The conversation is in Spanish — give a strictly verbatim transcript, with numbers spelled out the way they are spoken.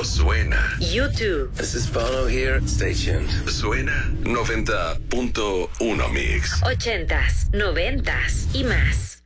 solo suena. YouTube. This is Bono here. Stay tuned. Suena noventa punto uno Mix. Ochentas, noventas y más.